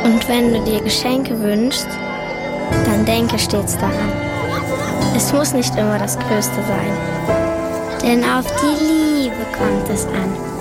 Und wenn du dir Geschenke wünschst, dann denke stets daran. Es muss nicht immer das Größte sein. Denn auf die Liebe kommt es an.